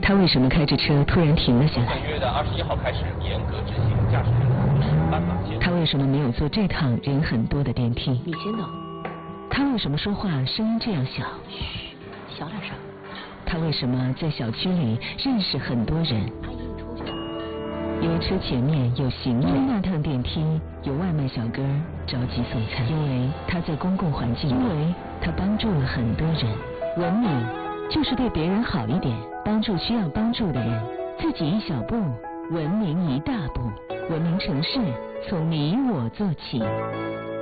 他为什么开着车突然停了下来？ 本月的21号开始严格执行驾驶人同时斑马线。 他为什么没有坐这趟人很多的电梯？ 你先等。 他为什么说话声音这样小？ 嘘，小点声。 他为什么在小区里认识很多人？ 阿姨，你出去。 因为车前面有行人，因为那趟电梯有外卖小哥着急送餐，因为他在公共环境，因为他帮助了很多人。文明就是对别人好一点，帮助需要帮助的人，自己一小步，文明一大步。文明城市从你我做起。